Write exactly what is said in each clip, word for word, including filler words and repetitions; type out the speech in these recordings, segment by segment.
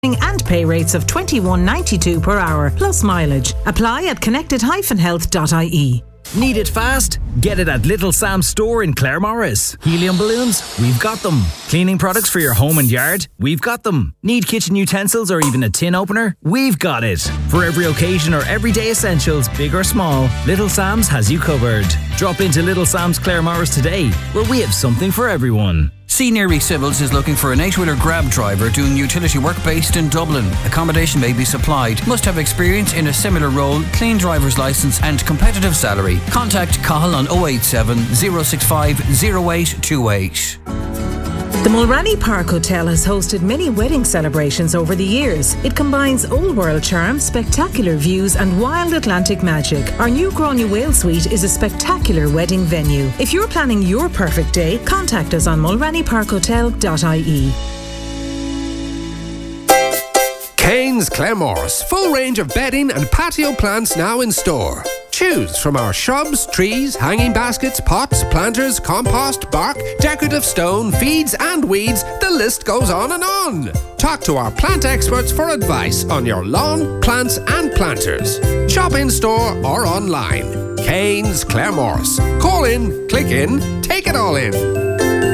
and pay rates of twenty-one ninety-two per hour plus mileage. Apply at connected dash health dot I E. Need it fast? Get it at Little Sam's store in Claremorris. Helium balloons? We've got them. Cleaning products for your home and yard? We've got them. Need kitchen utensils or even a tin opener? We've got it. For every occasion or everyday essentials, big or small, Little Sam's has you covered. Drop into Little Sam's Claremorris today, where we have something for everyone. C. Neary Civils is looking for an eight-wheeler grab driver doing utility work based in Dublin. Accommodation may be supplied. Must have experience in a similar role, clean driver's licence and competitive salary. Contact Cahill on oh eight seven, oh six five, oh eight two eight. The Mulranny Park Hotel has hosted many wedding celebrations over the years. It combines old world charm, spectacular views and wild Atlantic magic. Our new Gráinne Whale Suite is a spectacular wedding venue. If you're planning your perfect day, contact us on mulranny park hotel dot I E. Kane's Claremorris. Full range of bedding and patio plants now in store. Choose from our shrubs, trees, hanging baskets, pots, planters, compost, bark, decorative stone, feeds and weeds. The list goes on and on. Talk to our plant experts for advice on your lawn, plants and planters. Shop in store or online. Kane's Claremorris. Call in, click in, take it all in.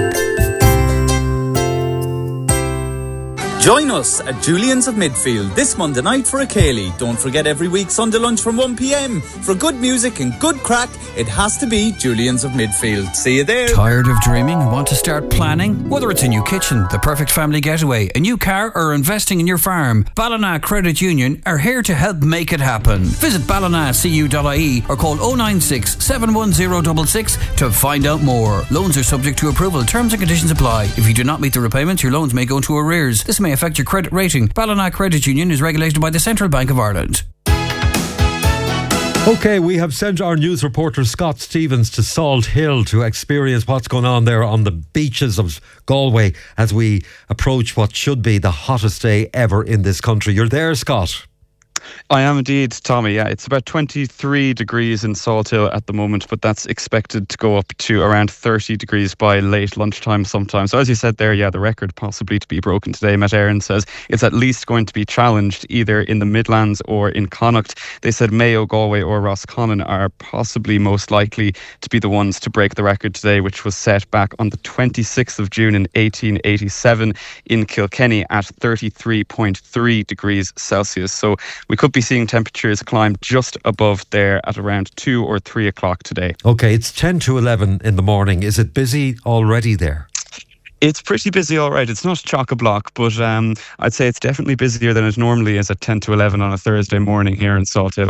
Join us at Julian's of Midfield this Monday night for a Ceilidh. Don't forget every week Sunday lunch from one p.m. For good music and good crack, it has to be Julian's of Midfield. See you there. Tired of dreaming and want to start planning? Whether it's a new kitchen, the perfect family getaway, a new car or investing in your farm, Ballina Credit Union are here to help make it happen. Visit ballina c u dot I E or call oh nine six, seven one oh six six to find out more. Loans are subject to approval. Terms and conditions apply. If you do not meet the repayments, your loans may go into arrears. This may affect your credit rating. Ballina Credit Union is regulated by the Central Bank of Ireland. OK, we have sent our news reporter Scott Stevens to Salt Hill to experience what's going on there on the beaches of Galway as we approach what should be the hottest day ever in this country. You're there, Scott? I am indeed, Tommy. Yeah, it's about twenty-three degrees in Salt Hill at the moment, but that's expected to go up to around thirty degrees by late lunchtime sometime. So as you said there, yeah, the record possibly to be broken today. Met Éireann says it's at least going to be challenged either in the Midlands or in Connacht. They said Mayo, Galway or Roscommon are possibly most likely to be the ones to break the record today, which was set back on the twenty-sixth of June in eighteen eighty-seven in Kilkenny at thirty-three point three degrees Celsius. So we could be seeing temperatures climb just above there at around two or three o'clock today. OK, it's ten to eleven in the morning. Is it busy already there? It's pretty busy, all right. It's not chock-a-block, but um, I'd say it's definitely busier than it normally is at ten to eleven on a Thursday morning here in Salt Hill.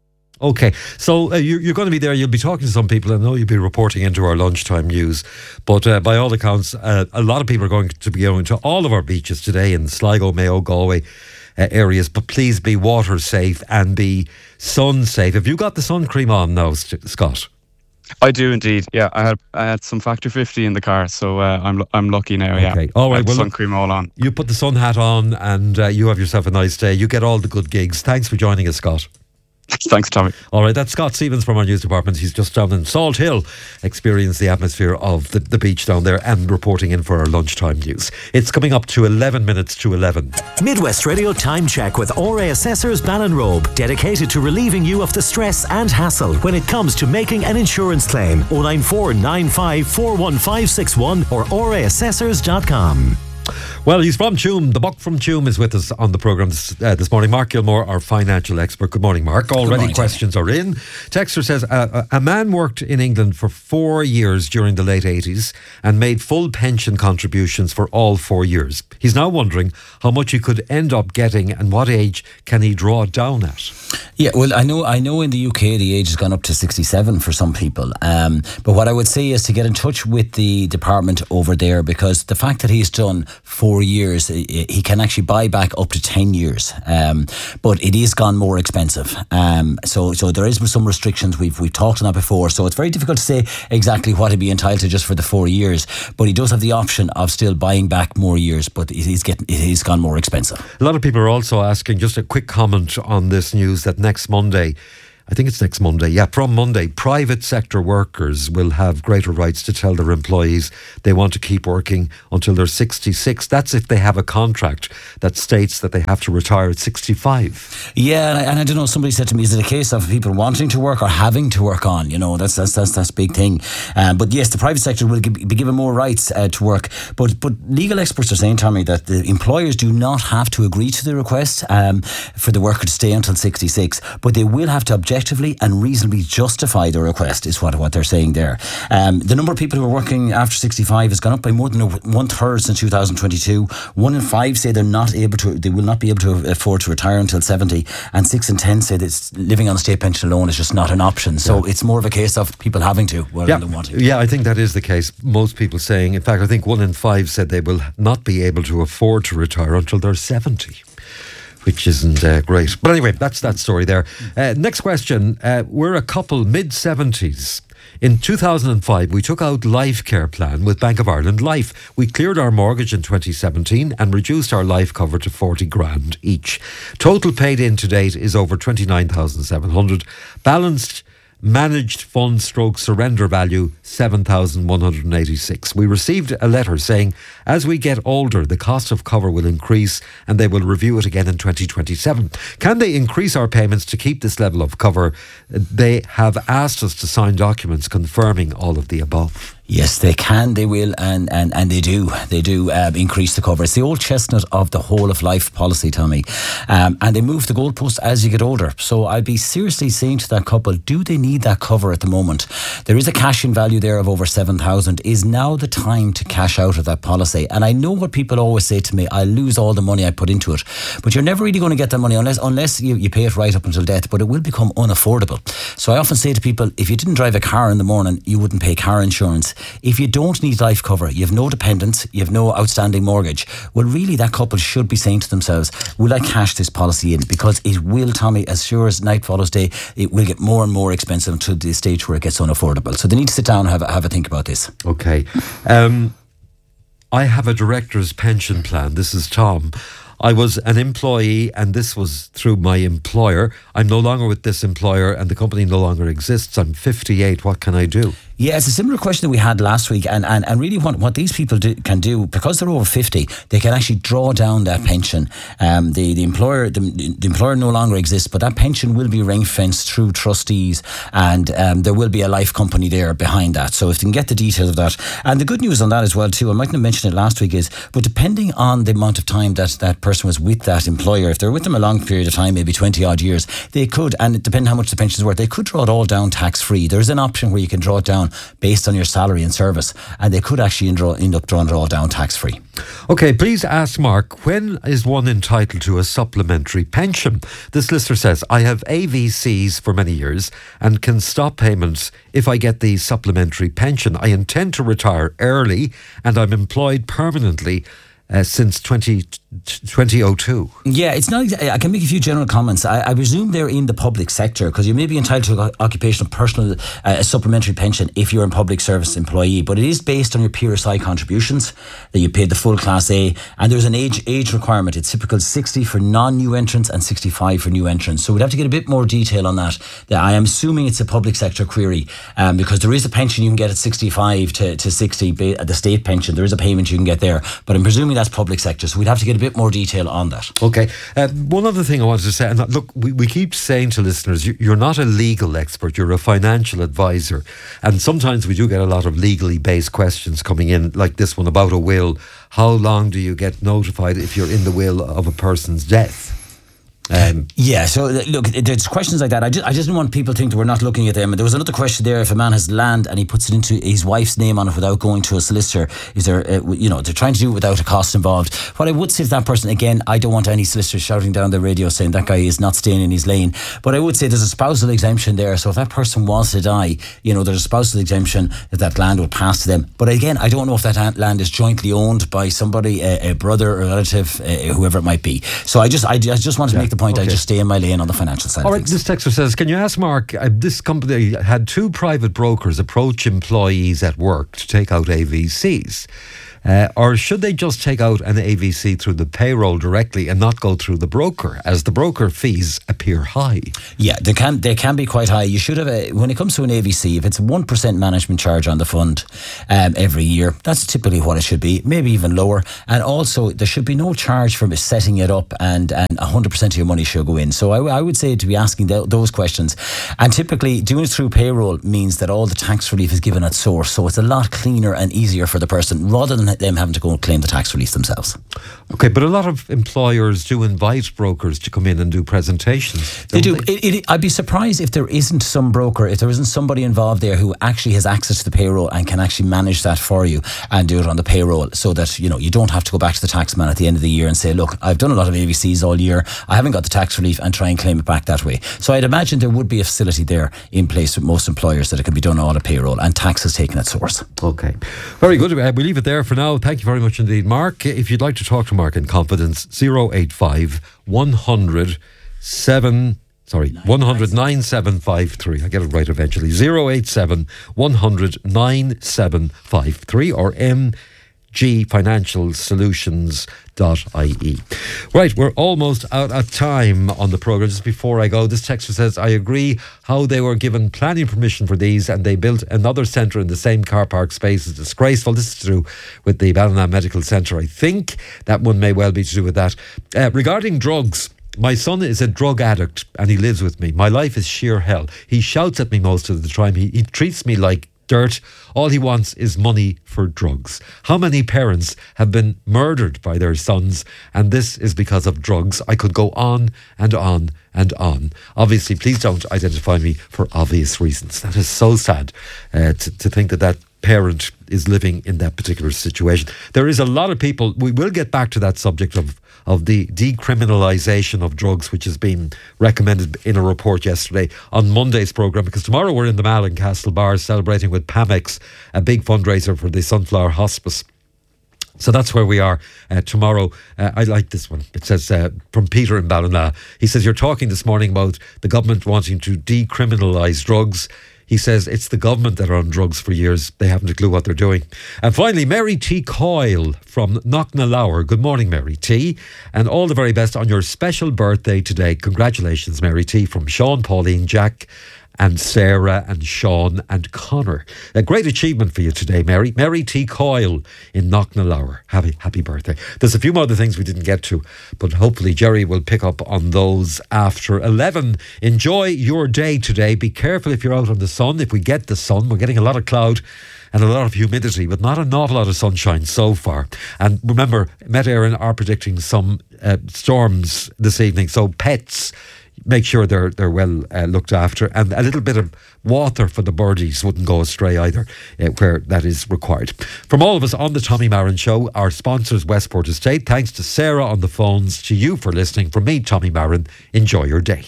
OK, so uh, you're, you're going to be there. You'll be talking to some people. I know you'll be reporting into our lunchtime news. But uh, by all accounts, uh, a lot of people are going to be going to all of our beaches today in Sligo, Mayo, Galway uh, areas. But please be water safe and be sun safe. Have you got the sun cream on now, Scott? I do indeed. Yeah, I had I had some Factor fifty in the car, so uh, I'm I'm lucky now. Yeah, okay. All right. Well, sun cream all on. You put the sun hat on, and uh, you have yourself a nice day. You get all the good gigs. Thanks for joining us, Scott. Thanks, Tommy. All right, that's Scott Stevens from our news department. He's just down in Salt Hill, experienced the atmosphere of the, the beach down there and reporting in for our lunchtime news. It's coming up to eleven minutes to eleven. Midwest Radio Time Check with R A Assessors Ballinrobe, dedicated to relieving you of the stress and hassle when it comes to making an insurance claim. oh nine four nine five four one five six one or r a assessors dot com. Well, he's from Tuam. The Buck from Tuam is with us on the programme this, uh, this morning. Mark Gilmore, our financial expert. Good morning, Mark. Already morning, questions Tom. are in. Texter says, uh, a man worked in England for four years during the late eighties and made full pension contributions for all four years. He's now wondering how much he could end up getting and what age can he draw down at? Yeah, well, I know I know in the U K the age has gone up to sixty-seven for some people. Um, but what I would say is to get in touch with the department over there, because the fact that he's done four years, he can actually buy back up to ten years. Um, but it is gone more expensive. Um, so so there is some restrictions. We've we've talked on that before. So it's very difficult to say exactly what he'd be entitled to just for the four years. But he does have the option of still buying back more years, but he's getting he's gone more expensive. A lot of people are also asking, just a quick comment on this news, that next Monday I think it's next Monday. Yeah, from Monday, private sector workers will have greater rights to tell their employees they want to keep working until they're sixty-six. That's if they have a contract that states that they have to retire at sixty-five. Yeah, and I, and I don't know, somebody said to me, is it a case of people wanting to work or having to work on? You know, that's that's that's, that's a big thing. Um, but yes, the private sector will be given more rights uh, to work. But, but legal experts are saying, Tommy, that the employers do not have to agree to the request um, for the worker to stay until sixty-six, but they will have to objectively and reasonably justify the request, is what, what they're saying there. Um, the number of people who are working after sixty-five has gone up by more than a, one third since two thousand twenty-two. One in five say they're not able to, they will not be able to afford to retire until seventy, and six in ten say that living on a state pension alone is just not an option. So yeah. It's more of a case of people having to rather yeah. than wanting to. Yeah, I think that is the case. Most people saying, in fact, I think one in five said they will not be able to afford to retire until they're seventy. Which isn't uh, great. But anyway, that's that story there. Uh, next question. Uh, we're a couple mid-seventies. In two thousand five, we took out Life Care Plan with Bank of Ireland Life. We cleared our mortgage in twenty seventeen and reduced our life cover to forty grand each. Total paid in to date is over twenty-nine thousand seven hundred. Balanced managed fund stroke surrender value seven thousand one hundred eighty-six. We received a letter saying as we get older the cost of cover will increase and they will review it again in twenty twenty-seven. Can they increase our payments to keep this level of cover? They have asked us to sign documents confirming all of the above. Yes, they can, they will, and, and, and they do. They do um, increase the cover. It's the old chestnut of the whole of life policy, Tommy. Um, and they move the goalpost as you get older. So I'd be seriously saying to that couple, do they need that cover at the moment? There is a cash-in value there of over seven thousand. Is now the time to cash out of that policy? And I know what people always say to me, I lose all the money I put into it. But you're never really going to get that money unless unless you, you pay it right up until death. But it will become unaffordable. So I often say to people, if you didn't drive a car in the morning, you wouldn't pay car insurance. If you don't need life cover, you have no dependents, you have no outstanding mortgage, well really that couple should be saying to themselves, will I cash this policy in? Because it will, Tommy, as sure as night follows day, it will get more and more expensive until the stage where it gets unaffordable. So they need to sit down and have, have a think about this. Okay. Um, I have a director's pension plan. This is Tom. I was an employee and this was through my employer. I'm no longer with this employer and the company no longer exists. I'm fifty-eight. What can I do? Yeah, it's a similar question that we had last week, and, and, and really what, what these people do, can do, because they're over fifty, they can actually draw down that pension. Um, the, the employer the, the employer no longer exists, but that pension will be ring-fenced through trustees, and um, there will be a life company there behind that. So if they can get the details of that. And the good news on that as well too, I mightn't have mentioned it last week, is, but depending on the amount of time that that person was with that employer, if they're with them a long period of time, maybe twenty odd years, they could, and depending on how much the pension is worth, they could draw it all down tax-free. There's an option where you can draw it down based on your salary and service, and they could actually end up drawing it all down tax-free. Okay, please ask Mark, when is one entitled to a supplementary pension? This listener says, I have A V Cs for many years and can stop payments if I get the supplementary pension. I intend to retire early and I'm employed permanently Uh, since twenty oh two. Yeah, it's not. I can make a few general comments. I, I presume they're in the public sector, because you may be entitled to an occupational personal uh, supplementary pension if you're a public service employee, but it is based on your P R S I contributions that you paid the full Class A, and there's an age age requirement. It's typical sixty for non-new entrants and sixty-five for new entrants. So we'd have to get a bit more detail on that. I am assuming it's a public sector query, um, because there is a pension you can get at sixty-five to, to sixty, the state pension. There is a payment you can get there, but I'm presuming that's public sector, so we'd have to get a bit more detail on that. Okay. Uh, one other thing I wanted to say, and look, we, we keep saying to listeners, you, you're not a legal expert, you're a financial advisor, and sometimes we do get a lot of legally based questions coming in, like this one about a will. How long do you get notified if you're in the will of a person's death? Um, yeah, so look, there's questions like that. I just, I just don't want people to think that we're not looking at them. There was another question there: if a man has land and he puts it into his wife's name on it without going to a solicitor, is there, uh, you know, they're trying to do it without a cost involved. What I would say to that person, again, I don't want any solicitor shouting down the radio saying that guy is not staying in his lane. But I would say there's a spousal exemption there. So if that person was to die, you know, there's a spousal exemption that that land would pass to them. But again, I don't know if that land is jointly owned by somebody, a, a brother, or a relative, uh, whoever it might be. So I just, I, I just want to yeah. make the point, okay. I just stay in my lane on the financial side. All right, things. This texter says, can you ask Mark, uh, this company had two private brokers approach employees at work to take out A V Cs. Uh, or should they just take out an A V C through the payroll directly and not go through the broker, as the broker fees appear high? Yeah, they can they can be quite high. You should have a, when it comes to an A V C, if it's one percent management charge on the fund um, every year, that's typically what it should be, maybe even lower. And also, there should be no charge for setting it up, and, and one hundred percent of your money should go in. So I, I would say to be asking th- those questions. And typically, doing it through payroll means that all the tax relief is given at source. So it's a lot cleaner and easier for the person, rather than them having to go and claim the tax release themselves. Okay, but a lot of employers do invite brokers to come in and do presentations. They do. They? It, it, I'd be surprised if there isn't some broker, if there isn't somebody involved there who actually has access to the payroll and can actually manage that for you and do it on the payroll, so that, you know, you don't have to go back to the tax man at the end of the year and say, look, I've done a lot of A V Cs all year, I haven't got the tax relief, and try and claim it back that way. So I'd imagine there would be a facility there in place with most employers that it can be done all at payroll and tax is taken at source. Okay, very good. Uh, we leave it there for now. Thank you very much indeed, Mark. If you'd like to talk to Mark in confidence, zero eight five one hundred seven Sorry, one hundred nine seven five three. I get it right eventually. zero eight seven one hundred nine seven five three or m g financial solutions dot i e. Right, we're almost out of time on the programme. Just before I go, this texter says, I agree how they were given planning permission for these and they built another centre in the same car park space is disgraceful. This is to do with the Ballina Medical Centre. I think that one may well be to do with that. Uh, regarding drugs, my son is a drug addict and he lives with me. My life is sheer hell. He shouts at me most of the time. He, he treats me like dirt. All he wants is money for drugs. How many parents have been murdered by their sons, and this is because of drugs? I could go on and on and on. Obviously, please don't identify me for obvious reasons. That is so sad uh, to, to think that that parent is living in that particular situation. There is a lot of people, we will get back to that subject of of the decriminalisation of drugs, which has been recommended in a report yesterday on Monday's programme, because tomorrow we're in the Mall in Castlebar celebrating with Pamex, a big fundraiser for the Sunflower Hospice. So that's where we are uh, tomorrow. Uh, I like this one. It says, uh, from Peter in Ballina. He says, you're talking this morning about the government wanting to decriminalise drugs. He says it's the government that are on drugs for years. They haven't a clue what they're doing. And finally, Mary T. Coyle from Knocknalower. Good morning, Mary T. And all the very best on your special birthday today. Congratulations, Mary T. From Sean, Pauline, Jack and Sarah and Sean and Connor. A great achievement for you today, Mary. Mary T. Coyle in Knocknalower. Happy, happy birthday. There's a few more other things we didn't get to, but hopefully Jerry will pick up on those after eleven. Enjoy your day today. Be careful if you're out on the sun. If we get the sun, we're getting a lot of cloud and a lot of humidity, but not an awful lot of sunshine so far. And remember, Met Éireann are predicting some uh, storms this evening, so pets, make sure they're they're well uh, looked after, and a little bit of water for the birdies wouldn't go astray either, uh, where that is required. From all of us on the Tommy Marin Show, our sponsors Westport Estate, thanks to Sarah on the phones, to you for listening. From me, Tommy Marin, enjoy your day.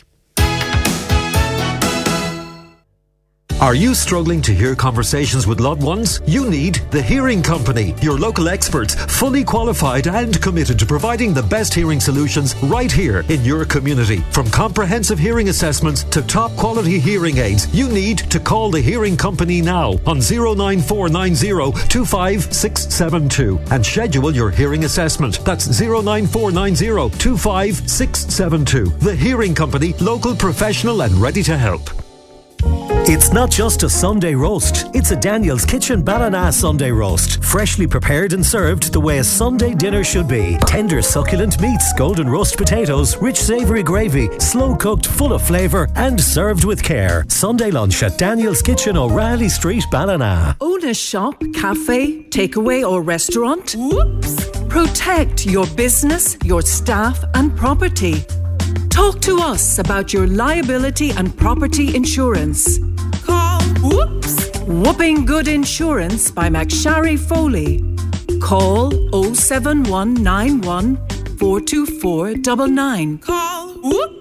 Are you struggling to hear conversations with loved ones? You need The Hearing Company, your local experts, fully qualified and committed to providing the best hearing solutions right here in your community. From comprehensive hearing assessments to top quality hearing aids, you need to call The Hearing Company now on zero nine four nine zero two five six seven two and schedule your hearing assessment. That's zero nine four nine zero two five six seven two. The Hearing Company, local, professional and ready to help. It's not just a Sunday roast, it's a Daniel's Kitchen Ballina Sunday roast. Freshly prepared and served the way a Sunday dinner should be. Tender succulent meats, golden roast potatoes, rich savoury gravy, slow cooked, full of flavour and served with care. Sunday lunch at Daniel's Kitchen, O'Reilly Street, Ballina. Own a shop, cafe, takeaway or restaurant? Whoops! Protect your business, your staff and property. Talk to us about your liability and property insurance. Call Whoops! Whooping Good Insurance by McSharry Foley. Call oh seven one nine one four two four nine nine. Call Whoops!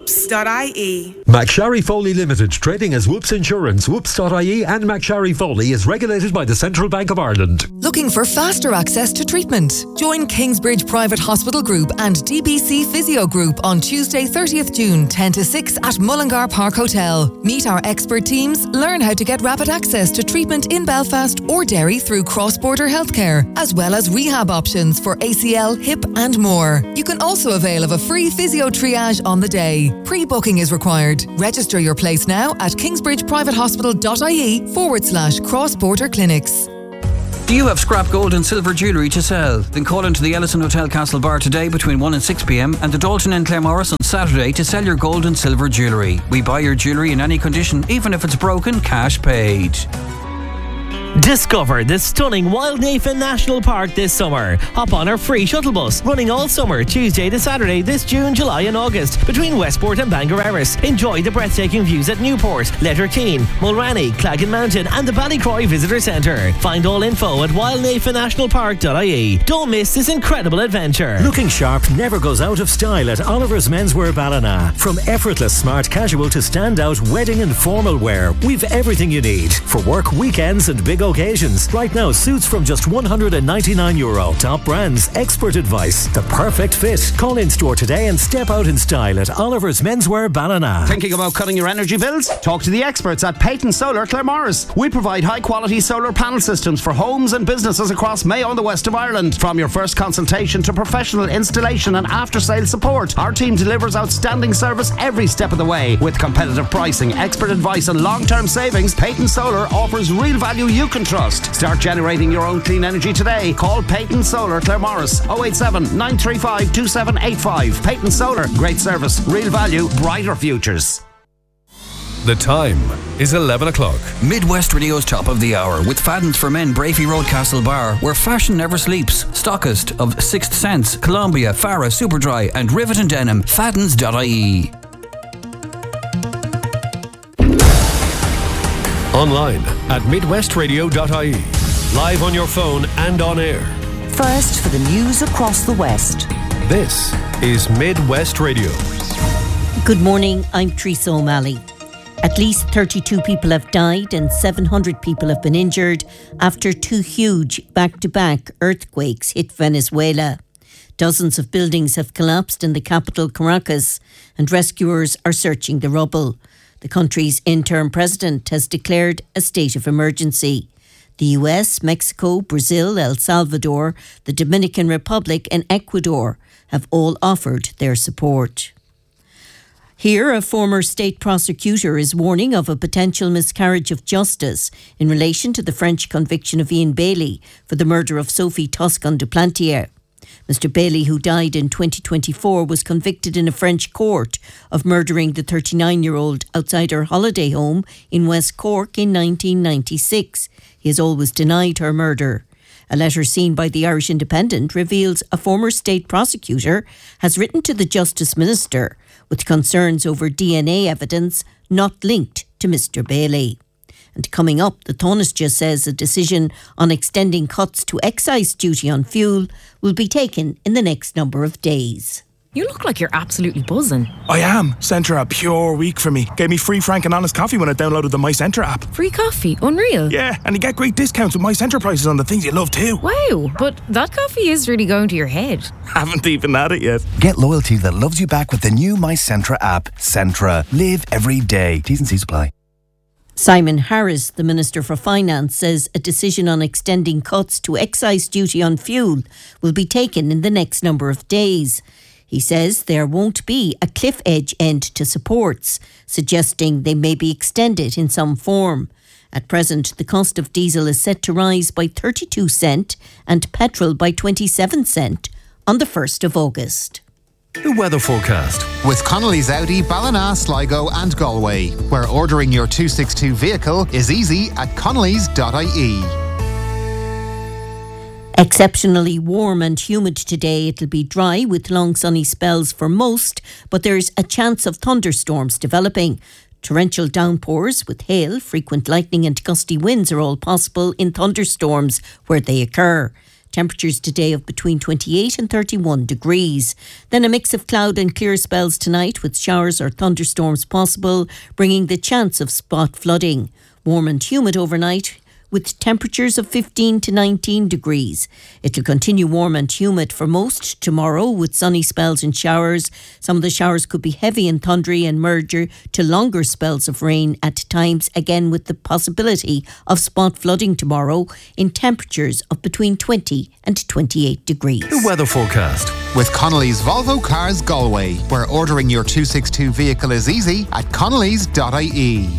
whoops dot I E. McSharry Foley Limited, trading as Whoops Insurance, whoops dot I E and McSharry Foley is regulated by the Central Bank of Ireland. Looking for faster access to treatment? Join Kingsbridge Private Hospital Group and D B C Physio Group on Tuesday thirtieth June ten to six at Mullingar Park Hotel. Meet our expert teams, learn how to get rapid access to treatment in Belfast or Derry through cross-border healthcare, as well as rehab options for A C L, hip and more. You can also avail of a free physio triage on the day. Pre-booking is required. Register your place now at kingsbridgeprivatehospital.ie forward slash cross-border clinics. Do you have scrap gold and silver jewellery to sell? Then call into the Ellison Hotel Castle Bar today between one and six p m and the Dalton and Claremorris on Saturday to sell your gold and silver jewellery. We buy your jewellery in any condition, even if it's broken, cash paid. Discover the stunning Wildnafen National Park this summer. Hop on our free shuttle bus, running all summer, Tuesday to Saturday this June, July and August, between Westport and Bangor Erris. Enjoy the breathtaking views at Newport, Letterkeene, Mulranny, Claggan Mountain and the Ballycroy Visitor Centre. Find all info at wildnafen national park dot I E. Don't miss this incredible adventure. Looking sharp never goes out of style at Oliver's Menswear Ballina. From effortless smart casual to standout wedding and formal wear, we've everything you need for work, weekends and big occasions. Right now, suits from just one hundred ninety-nine euro. Top brands, expert advice, the perfect fit. Call in store today and step out in style at Oliver's Menswear Ballina. Thinking about cutting your energy bills? Talk to the experts at Peyton Solar Claremorris. We provide high quality solar panel systems for homes and businesses across Mayo and the west of Ireland. From your first consultation to professional installation and after sale support, our team delivers outstanding service every step of the way. With competitive pricing, expert advice and long term savings, Peyton Solar offers real value you can trust. Start generating your own clean energy today. Call Peyton Solar Claremorris oh eight seven, nine three five, two seven eight five. Peyton Solar, great service, real value, brighter futures. The time is eleven o'clock. Midwest Radio's top of the hour with Fadden's for Men, Brafey Road, Castle Bar, where fashion never sleeps. Stockist of Sixth Sense, Columbia, Farah, Superdry and Rivet and Denim. Faddens dot I E. Online at midwest radio dot I E. Live on your phone and on air. First for the news across the West. This is Midwest Radio. Good morning, I'm Teresa O'Malley. At least thirty-two people have died and seven hundred people have been injured after two huge back-to-back earthquakes hit Venezuela. Dozens of buildings have collapsed in the capital, Caracas, and rescuers are searching the rubble. The country's interim president has declared a state of emergency. The U S, Mexico, Brazil, El Salvador, the Dominican Republic and Ecuador have all offered their support. Here, a former state prosecutor is warning of a potential miscarriage of justice in relation to the French conviction of Ian Bailey for the murder of Sophie Toscan du Plantier. Mister Bailey, who died in twenty twenty-four, was convicted in a French court of murdering the thirty-nine-year-old outside her holiday home in West Cork in nineteen ninety-six. He has always denied her murder. A letter seen by the Irish Independent reveals a former state prosecutor has written to the Justice Minister with concerns over D N A evidence not linked to Mister Bailey. And coming up, the Taoiseach says a decision on extending cuts to excise duty on fuel will be taken in the next number of days. You look like you're absolutely buzzing. I am. Centra, a pure week for me. Gave me free frank and honest coffee when I downloaded the My Centra app. Free coffee? Unreal. Yeah, and you get great discounts with My Centra prices on the things you love too. Wow, but that coffee is really going to your head. Haven't even had it yet. Get loyalty that loves you back with the new My Centra app. Centra. Live every day. T's and C's apply. Simon Harris, the Minister for Finance, says a decision on extending cuts to excise duty on fuel will be taken in the next number of days. He says there won't be a cliff edge end to supports, suggesting they may be extended in some form. At present, the cost of diesel is set to rise by thirty-two cents and petrol by twenty-seven cents on the first of August. The weather forecast with Connolly's Audi, Ballina, Sligo and Galway, where ordering your two sixty-two vehicle is easy at connellys dot I E. Exceptionally warm and humid today. It'll be dry with long sunny spells for most, but there's a chance of thunderstorms developing. Torrential downpours with hail, frequent lightning and gusty winds are all possible in thunderstorms where they occur. Temperatures today of between twenty-eight and thirty-one degrees. Then a mix of cloud and clear spells tonight with showers or thunderstorms possible, bringing the chance of spot flooding. Warm and humid overnight with temperatures of fifteen to nineteen degrees. It'll continue warm and humid for most tomorrow with sunny spells and showers. Some of the showers could be heavy and thundery and merge to longer spells of rain at times, again with the possibility of spot flooding tomorrow in temperatures of between twenty and twenty-eight degrees. The weather forecast. With Connolly's Volvo Cars Galway, where ordering your two sixty-two vehicle is easy at connellys dot I E.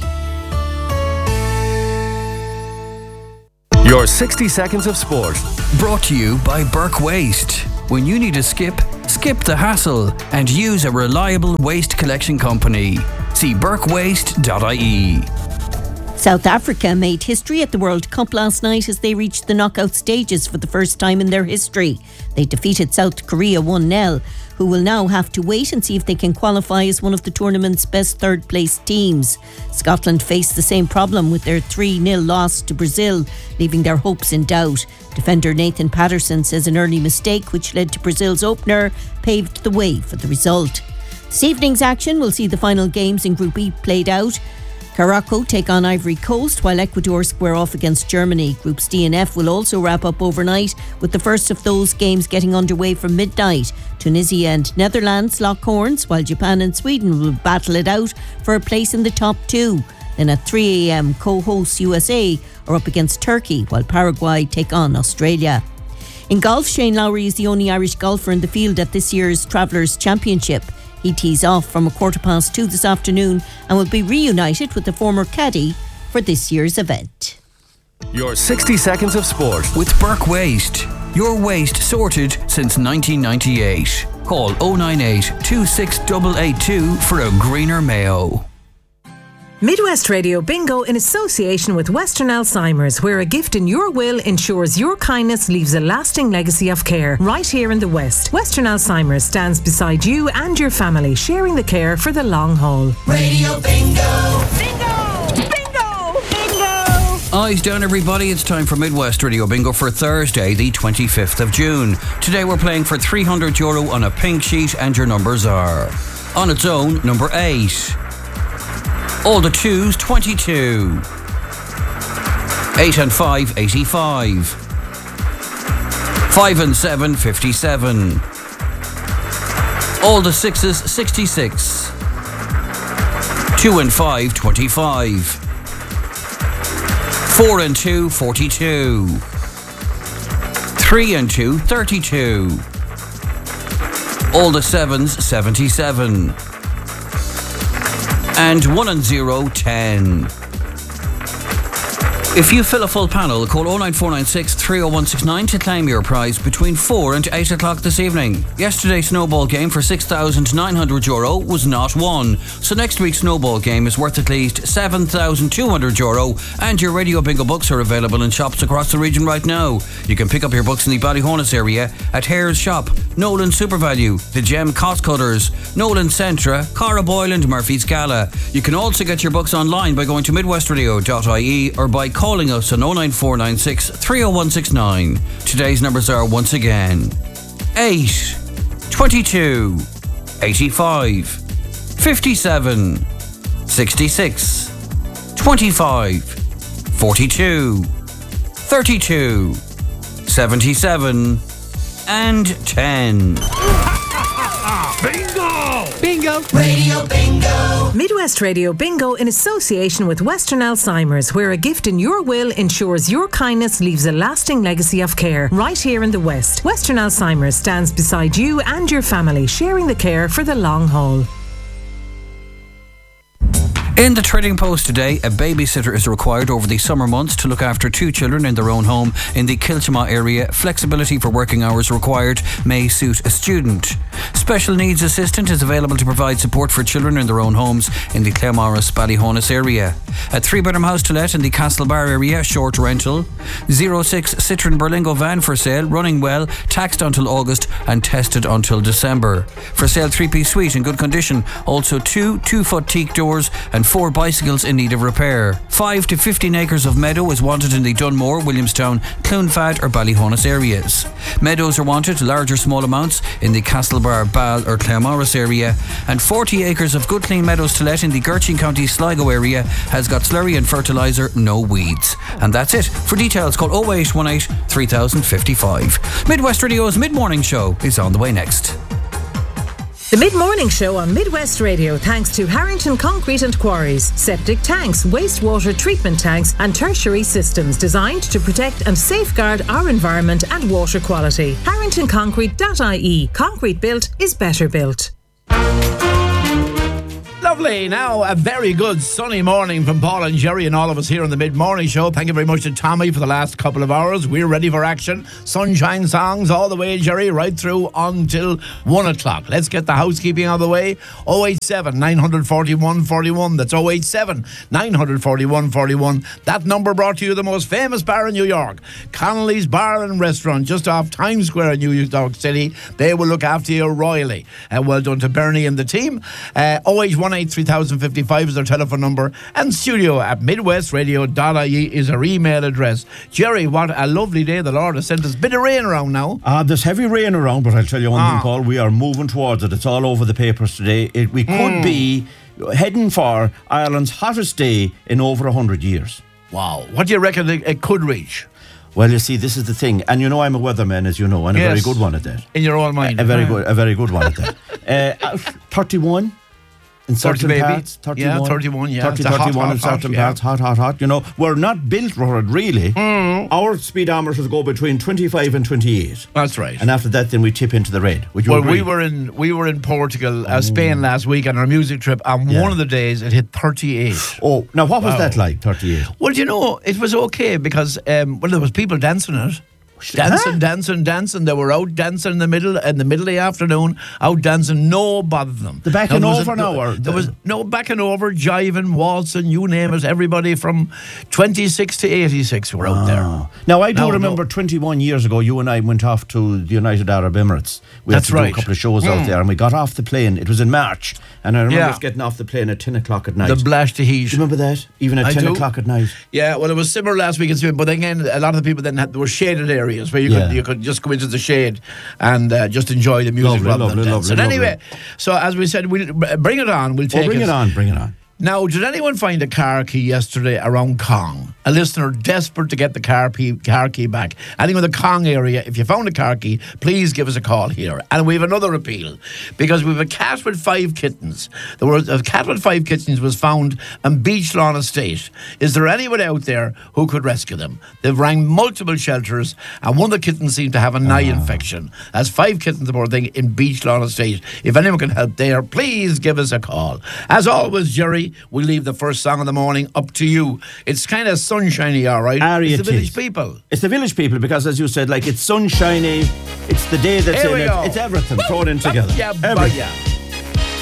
Your sixty seconds of sport. Brought to you by Burke Waste. When you need a skip, skip the hassle and use a reliable waste collection company. See burke waste dot I E. South Africa made history at the World Cup last night as they reached the knockout stages for the first time in their history. They defeated South Korea one nil, who will now have to wait and see if they can qualify as one of the tournament's best third-place teams. Scotland faced the same problem with their three nil loss to Brazil, leaving their hopes in doubt. Defender Nathan Patterson says an early mistake, which led to Brazil's opener, paved the way for the result. This evening's action will see the final games in Group E played out. Morocco take on Ivory Coast, while Ecuador square off against Germany. Groups D and F will also wrap up overnight, with the first of those games getting underway from midnight. Tunisia and Netherlands lock horns, while Japan and Sweden will battle it out for a place in the top two. Then at three a.m, co-hosts U S A are up against Turkey, while Paraguay take on Australia. In golf, Shane Lowry is the only Irish golfer in the field at this year's Travellers' Championship. He tees off from a quarter past two this afternoon and will be reunited with the former caddy for this year's event. Your sixty seconds of sport. With Burke Waste. Your waste sorted since nineteen ninety-eight. Call oh nine eight, two six eight eight two for a greener Mayo. Midwest Radio Bingo in association with Western Alzheimer's, where a gift in your will ensures your kindness leaves a lasting legacy of care. Right here in the West, Western Alzheimer's stands beside you and your family, sharing the care for the long haul. Radio Bingo! Bingo! Bingo! Bingo! Eyes down, everybody. It's time for Midwest Radio Bingo for Thursday, the twenty-fifth of June. Today we're playing for three hundred euro on a pink sheet, and your numbers are: on its own, number eight. All the twos, twenty-two. Eight and five, eighty-five. Five and seven, fifty-seven. All the sixes, sixty-six. Two and five, twenty-five. Four and two, forty-two. Three and two, thirty-two. All the sevens, seventy-seven. And one and zero, ten. If you fill a full panel, call oh nine four nine six, three oh one six nine to claim your prize between four and eight o'clock this evening. Yesterday's snowball game for six thousand nine hundred euro was not won, so next week's snowball game is worth at least seven thousand two hundred euro, and your Radio Bingo books are available in shops across the region right now. You can pick up your books in the Ballyhonus area at Hare's Shop, Nolan SuperValue, The Gem Cost Cutters, Nolan Centra, Cara Boyle and Murphy's Gala. You can also get your books online by going to midwest radio dot I E or by calling us on oh nine four nine six, three oh one six nine. Today's numbers are once again eight, twenty-two, eighty-five, fifty-seven, sixty-six, twenty-five, forty-two, thirty-two, seventy-seven, and ten. Bingo! Bingo! Radio Bingo! Midwest Radio Bingo in association with Western Alzheimer's, where a gift in your will ensures your kindness leaves a lasting legacy of care. Right here in the West, Western Alzheimer's stands beside you and your family, sharing the care for the long haul. In the Trading Post today, a babysitter is required over the summer months to look after two children in their own home in the Kiltimagh area. Flexibility for working hours required, may suit a student. Special Needs Assistant is available to provide support for children in their own homes in the Claremorris Ballyhonus area. A three-bedroom house to let in the Castlebar area, short rental. oh six Citroen Berlingo van for sale, running well, taxed until August and tested until December. For sale, three-piece suite in good condition. Also two two-foot teak doors and four bicycles in need of repair. five to fifteen acres of meadow is wanted in the Dunmore, Williamstown, Cloonfad or Ballyhonus areas. Meadows are wanted, large or small amounts, in the Castlebar, Ball or Claremorris area, and forty acres of good clean meadows to let in the Gertrude County Sligo area has got slurry and fertiliser, no weeds. And that's it. For details, call oh eight one eight, three thousand fifty-five. Midwest Radio's Mid-Morning Show is on the way next. The Mid-Morning Show on Midwest Radio thanks to Harrington Concrete and Quarries. Septic tanks, wastewater treatment tanks and tertiary systems designed to protect and safeguard our environment and water quality. harrington concrete dot I E. Concrete built is better built. Lovely. Now, a very good sunny morning from Paul and Jerry and all of us here on the Mid-Morning Show. Thank you very much to Tommy for the last couple of hours. We're ready for action. Sunshine songs all the way, Jerry, right through until one o'clock. Let's get the housekeeping out of the way. oh eight seven, nine four one, four one. That's oh eight seven, nine four one, four one. That number brought to you the most famous bar in New York, Connolly's Bar and Restaurant, just off Times Square in New York City. They will look after you royally. And well done to Bernie and the team. Uh, oh eight one eight, three thousand fifty-five is our telephone number, and studio at midwest radio dot I E is our email address. Jerry, what a lovely day the Lord has sent us. Bit of rain around now. Uh, there's heavy rain around, but I'll tell you one Ah. thing, Paul, we are moving towards it. It's all over the papers today. It, we could Mm. be heading for Ireland's hottest day in over one hundred years. Wow. What do you reckon it, it could reach? Well, you see, this is the thing, and you know I'm a weatherman, as you know, and a Yes. very good one at that. In your own mind. A, a very Ah. good, a very good one at that. uh, thirty-one. In thirty, certain baby. parts, thirty-one. Yeah, thirty-one, yeah. thirty, It's a hot, thirty-one hot, in hot, certain yeah. parts, hot, hot, hot. You know, we're not built for it, really. Mm. Our speedometers go between twenty-five and twenty-eight. That's right. And after that, then we tip into the red. Would you Well, agree? we were in we were in Portugal, uh, Spain last week on our music trip, and Yeah. one of the days it hit thirty-eight. Oh, now what was Wow. that like, thirty-eight? Well, you know, it was okay because um, well, there was people dancing it. Dancing, Huh? dancing, dancing. They were out dancing in the middle in the middle of the afternoon, out dancing, no bother them. The back Now, and there was over a- now, There, or there the- was no back and over, jiving, waltzing, you name it. Everybody from twenty-six to eighty-six were out there. Now, I do Now, remember no. twenty-one years ago, you and I went off to the United Arab Emirates. We That's had to do right. a couple of shows out Mm. there, and we got off the plane. It was in March, and I remember Yeah. us getting off the plane at ten o'clock at night. The blast to heat. Do you remember that? Even at I ten do. o'clock at night. Yeah, well, it was similar last week in Spain, but again, a lot of the people then had there were shaded areas where you Yeah. could you could just go into the shade and uh, just enjoy the music Lovely, rather lovely, than lovely, dance. And lovely. anyway, so as we said, we'll b- bring it on. We'll Oh, take bring it on, bring it on. Now, did anyone find a car key yesterday around Kong? A listener desperate to get the car, key, car key back. Anyone in the Kong area, if you found a car key, please give us a call here. And we have another appeal, because we have a cat with five kittens. There was a cat with five kittens was found in Beach Lawn Estate. Is there anyone out there who could rescue them? They've rang multiple shelters, and one of the kittens seemed to have an eye infection. That's five kittens, the poor thing, in Beach Lawn Estate. If anyone can help there, please give us a call. As always, Jerry, we leave the first song of the morning up to you. It's kind of sunshiny, all right? Ari, It's it the village is. people. It's the village people, because as you said, like, it's sunshiny, it's the day that's Here in we it, go. it's everything thrown in together. Yeah, Everything. yeah.